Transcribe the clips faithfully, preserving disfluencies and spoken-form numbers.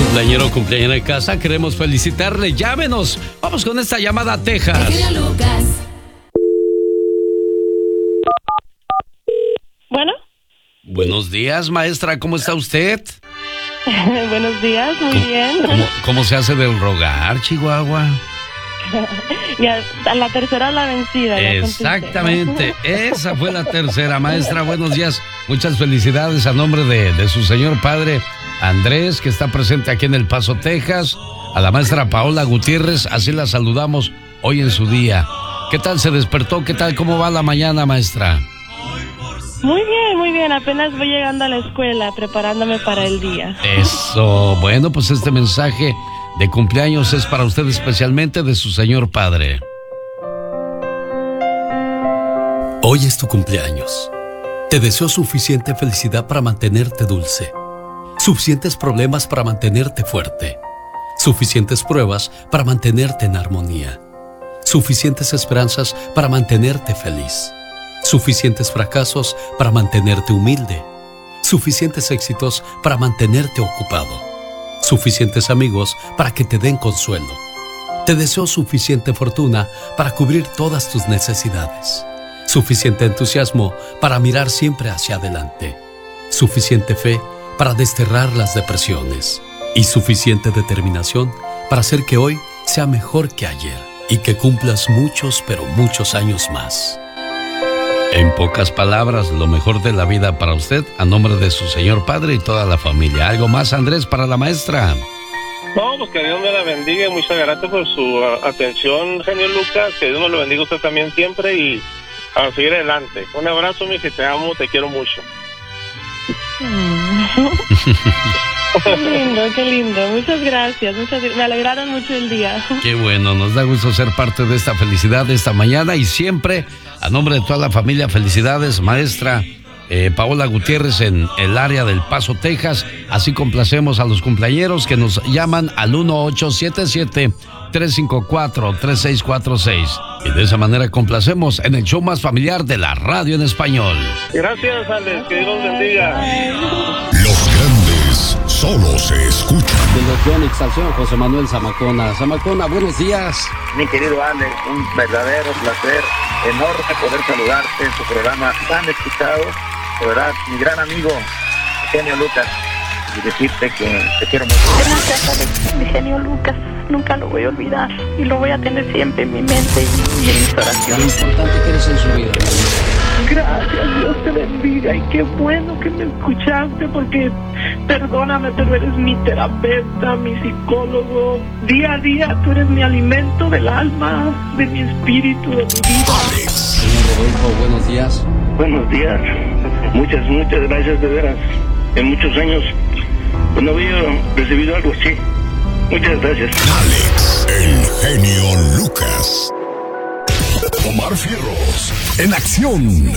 Cumpleañero, cumpleañera de casa, queremos felicitarle. Llámenos. Vamos con esta llamada a Texas. Lucas. Bueno. Buenos días, maestra. ¿Cómo está usted? Buenos días, muy ¿Cómo, bien. ¿cómo, ¿Cómo se hace del rogar, Chihuahua? Ya, a la tercera la vencida. Exactamente, esa fue la tercera. Maestra, buenos días. Muchas felicidades a nombre de, de su señor padre Andrés, que está presente aquí en El Paso, Texas. A la maestra Paola Gutiérrez, así la saludamos hoy en su día. ¿Qué tal se despertó? ¿Qué tal? ¿Cómo va la mañana, maestra? Muy bien, muy bien. Apenas voy llegando a la escuela, preparándome para el día. Eso. Bueno, pues este mensaje de cumpleaños es para usted especialmente de su señor padre. Hoy es tu cumpleaños. Te deseo suficiente felicidad para mantenerte dulce, suficientes problemas para mantenerte fuerte, suficientes pruebas para mantenerte en armonía, suficientes esperanzas para mantenerte feliz, suficientes fracasos para mantenerte humilde, suficientes éxitos para mantenerte ocupado, suficientes amigos para que te den consuelo. Te deseo suficiente fortuna para cubrir todas tus necesidades, suficiente entusiasmo para mirar siempre hacia adelante, suficiente fe para desterrar las depresiones y suficiente determinación para hacer que hoy sea mejor que ayer y que cumplas muchos, pero muchos años más. En pocas palabras, lo mejor de la vida para usted, a nombre de su señor padre y toda la familia. ¿Algo más, Andrés, para la maestra? No, pues que Dios me la bendiga y muchas gracias por su uh, atención, genio Lucas. Que Dios me lo bendiga a usted también siempre y a seguir adelante. Un abrazo, mi hija, te amo, te quiero mucho. Qué lindo, qué lindo. Muchas gracias, muchas, me alegraron mucho el día. Qué bueno, nos da gusto ser parte de esta felicidad de esta mañana y siempre, a nombre de toda la familia, felicidades, maestra eh, Paola Gutiérrez en el área del Paso, Texas. Así complacemos a los cumpleañeros que nos llaman al uno ocho siete siete, tres cinco cuatro, tres seis cuatro seis. Y de esa manera complacemos en el show más familiar de la radio en español. Gracias, Alex, que Dios los bendiga. Los grandes solo se escuchan. De los Yonix al señor José Manuel Zamacona. Zamacona, buenos días. Mi querido Alex, un verdadero placer, enorme poder saludarte en tu programa tan escuchado. De verdad, mi gran amigo, genio Lucas, y decirte que te quiero mucho. Gracias, Alex, mi genio Lucas. Nunca lo voy a olvidar y lo voy a tener siempre en mi mente y en mis oraciones. Lo importante que eres en su vida. Gracias, Dios te bendiga y qué bueno que me escuchaste porque perdóname, pero eres mi terapeuta, mi psicólogo. Día a día tú eres mi alimento del alma, de mi espíritu, de mi vida. Alex. Señor Rodolfo, buenos días. Buenos días, muchas, muchas gracias de veras. En muchos años pues no había recibido algo así. Muchas gracias. Alex, el genio Lucas. Omar Fierros, en acción.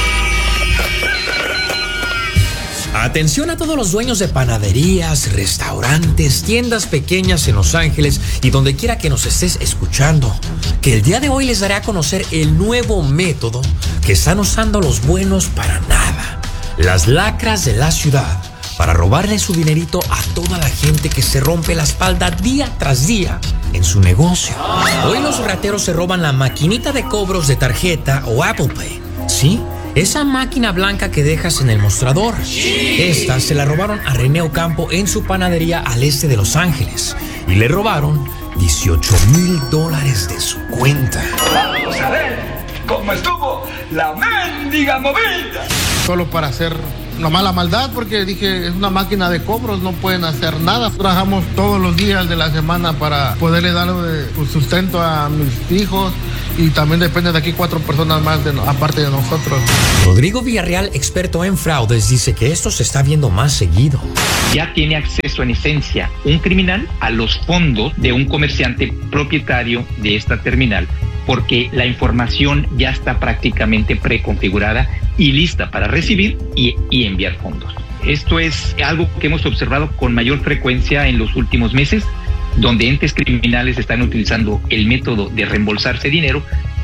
Atención a todos los dueños de panaderías, restaurantes, tiendas pequeñas en Los Ángeles y donde quiera que nos estés escuchando, que el día de hoy les daré a conocer el nuevo método que están usando los buenos para nada, las lacras de la ciudad, para robarle su dinerito a toda la gente que se rompe la espalda día tras día en su negocio. Hoy los rateros se roban la maquinita de cobros de tarjeta o Apple Pay, ¿sí? Esa máquina blanca que dejas en el mostrador. Esta se la robaron a René Ocampo en su panadería al este de Los Ángeles y le robaron dieciocho mil dólares de su cuenta. Vamos a ver cómo estuvo la mendiga movida. Solo para hacer nomás la maldad, porque dije, es una máquina de cobros, no pueden hacer nada. Trabajamos todos los días de la semana para poderle dar sustento a mis hijos y también depende de aquí cuatro personas más de, aparte de nosotros. Rodrigo Villarreal, experto en fraudes, dice que esto se está viendo más seguido. Ya tiene acceso en esencia un criminal a los fondos de un comerciante propietario de esta terminal, porque la información ya está prácticamente preconfigurada y lista para recibir y, y enviar fondos. Esto es algo que hemos observado con mayor frecuencia en los últimos meses, donde entes criminales están utilizando el método de reembolsarse dinero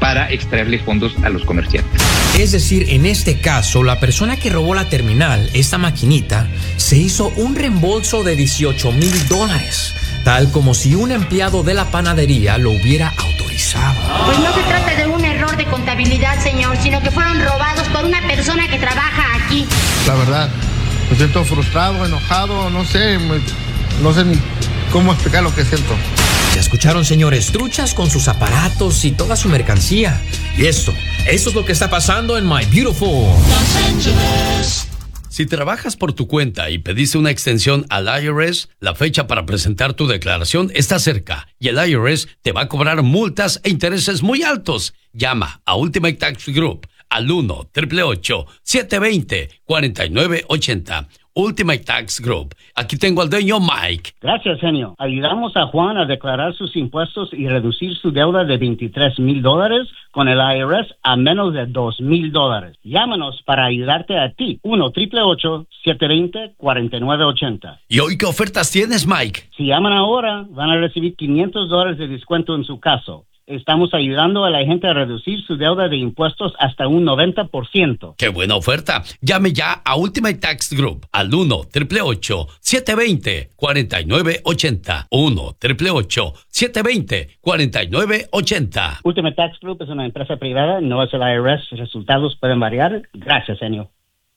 para extraerle fondos a los comerciantes. Es decir, en este caso, la persona que robó la terminal, esta maquinita, se hizo un reembolso de dieciocho mil dólares, tal como si un empleado de la panadería lo hubiera autorizado. Pues no se trata de un error de contabilidad, señor, sino que fueron robados por una persona que trabaja aquí. La verdad, me siento frustrado, enojado, no sé, me, no sé ni cómo explicar lo que siento. Ya escucharon, señores, truchas con sus aparatos y toda su mercancía. Y esto, esto es lo que está pasando en My Beautiful Los Angeles. Si trabajas por tu cuenta y pediste una extensión al I R S, la fecha para presentar tu declaración está cerca y el I R S te va a cobrar multas e intereses muy altos. Llama a Ultimate Tax Group al uno, ocho ocho ocho, siete dos cero, cuatro nueve ocho cero. Ultimate Tax Group. Aquí tengo al dueño Mike. Gracias, genio. Ayudamos a Juan a declarar sus impuestos y reducir su deuda de veintitrés mil dólares con el I R S a menos de dos mil dólares. Llámanos para ayudarte a ti. uno, ocho ocho ocho, siete dos cero, cuatro nueve ocho cero. ¿Y hoy qué ofertas tienes, Mike? Si llaman ahora, van a recibir quinientos dólares de descuento en su caso. Estamos ayudando a la gente a reducir su deuda de impuestos hasta un noventa por ciento. ¡Qué buena oferta! Llame ya a Ultimate Tax Group al uno, ocho ocho ocho, siete dos cero, cuatro nueve ocho cero. uno, ocho ocho ocho, siete dos cero, cuatro nueve ocho cero. Ultimate Tax Group es una empresa privada, no es el I R S. Resultados pueden variar. Gracias, señor.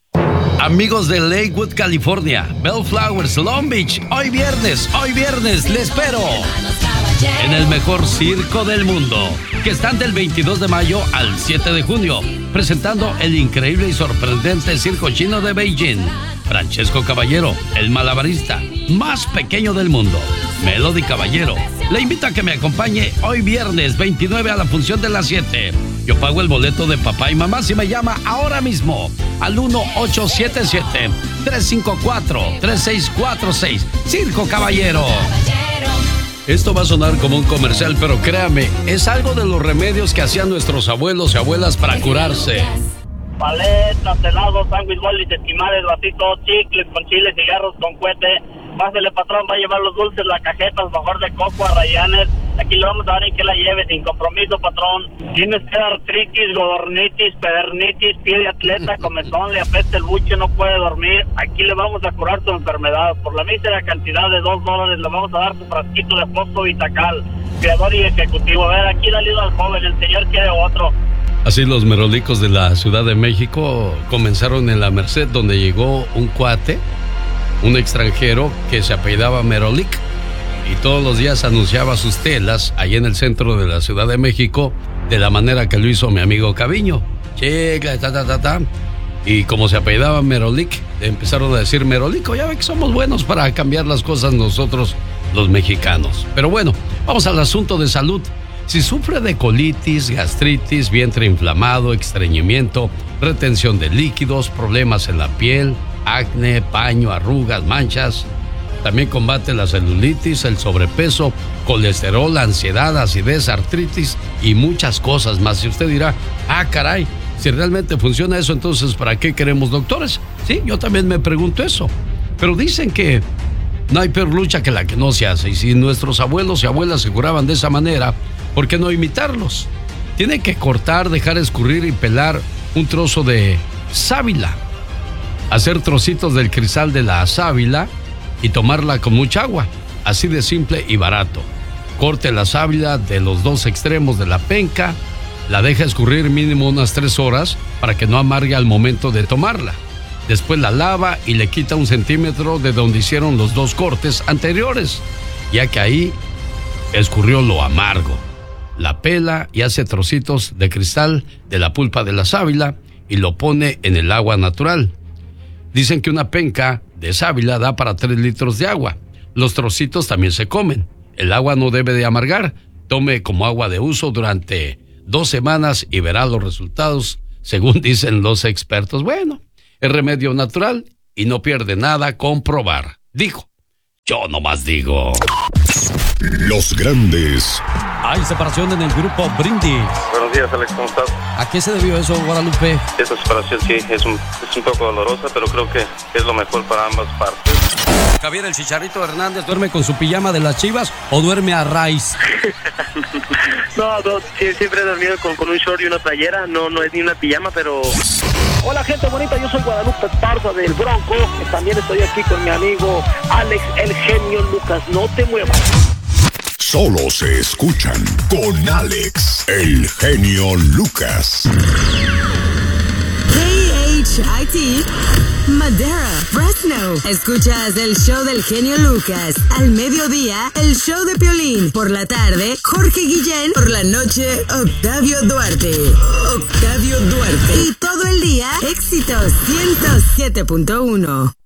Amigos de Lakewood, California, Bellflowers, Long Beach, hoy viernes, hoy viernes, les espero en el mejor circo del mundo, que están del veintidós de mayo al siete de junio, presentando el increíble y sorprendente circo chino de Beijing. Francesco Caballero, el malabarista más pequeño del mundo. Melody Caballero, le invito a que me acompañe hoy viernes veintinueve a la función de las siete. Yo pago el boleto de papá y mamá si me llama ahora mismo al uno ocho siete siete, tres cinco cuatro, tres seis cuatro seis. Circo Caballero. Esto va a sonar como un comercial, pero créame, es algo de los remedios que hacían nuestros abuelos y abuelas para curarse. Paletas, helados, sándwich, bolis, esquimales, vasitos, chicles con chile, cigarros con cohete. Pásele, patrón, va a llevar los dulces, las cajetas, mejor de coco, a rayanes. Aquí le vamos a dar en que la lleve, sin compromiso, patrón. Tienes que artritis, godornitis, pedernitis, pie de atleta, comezón, le apesta el buche, no puede dormir. Aquí le vamos a curar su enfermedad. Por la mísera cantidad de dos dólares le vamos a dar su frasquito de fosfo Vitacal. Creador y ejecutivo. A ver, aquí dale al joven, el señor quiere otro. Así los merolicos de la Ciudad de México comenzaron en la Merced, donde llegó un cuate, un extranjero que se apellidaba Merolic, y todos los días anunciaba sus telas ahí en el centro de la Ciudad de México de la manera que lo hizo mi amigo Caviño. Chica, ta, ta, ta, ta. Y como se apellidaba Merolic, empezaron a decir Merolico. Ya ve que somos buenos para cambiar las cosas nosotros los mexicanos. Pero bueno, vamos al asunto de salud. Si sufre de colitis, gastritis, vientre inflamado, estreñimiento, retención de líquidos, problemas en la piel, acné, paño, arrugas, manchas, también combate la celulitis, el sobrepeso, colesterol, ansiedad, acidez, artritis y muchas cosas más. Y usted dirá, ah, caray, si realmente funciona eso, entonces ¿para qué queremos doctores? Sí, yo también me pregunto eso. Pero dicen que no hay peor lucha que la que no se hace. Y si nuestros abuelos y abuelas se curaban de esa manera, ¿por qué no imitarlos? Tiene que cortar, dejar escurrir y pelar un trozo de sábila. Hacer trocitos del cristal de la sábila y tomarla con mucha agua. Así de simple y barato. Corte la sábila de los dos extremos de la penca, la deja escurrir mínimo unas tres horas para que no amargue al momento de tomarla. Después la lava y le quita un centímetro de donde hicieron los dos cortes anteriores, ya que ahí escurrió lo amargo. La pela y hace trocitos de cristal de la pulpa de la sábila y lo pone en el agua natural. Dicen que una penca de sábila da para tres litros de agua. Los trocitos también se comen. El agua no debe de amargar. Tome como agua de uso durante dos semanas y verá los resultados, según dicen los expertos. Bueno, es remedio natural y no pierde nada con probar. Dijo. Yo nomás digo. Los grandes. Hay separación en el grupo Brindis. Buenos días, Alex, ¿cómo estás? ¿A qué se debió eso, Guadalupe? Esa separación sí es un, es un poco dolorosa, pero creo que es lo mejor para ambas partes. Javier el Chicharito Hernández duerme con su pijama de las Chivas o duerme a raíz. No, no, siempre he dormido con, con un short y una playera, no, no es ni una pijama, pero... Hola gente bonita, yo soy Guadalupe Esparza del Bronco, también estoy aquí con mi amigo Alex el Genio Lucas, no te muevas. Solo se escuchan con Alex el Genio Lucas. K H I T, Madera, Fresno. Escuchas el show del Genio Lucas. Al mediodía, el show de Piolín. Por la tarde, Jorge Guillén. Por la noche, Octavio Duarte. Octavio Duarte. Y todo el día, éxitos ciento siete punto uno.